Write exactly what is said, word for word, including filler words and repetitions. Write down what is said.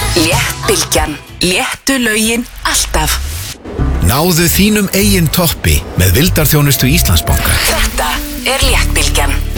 Léttbylgjan. Léttu lögin alltaf. Náðu þínum eigin toppi með vildarþjónustu Íslandsbanka. Þetta er Léttbylgjan.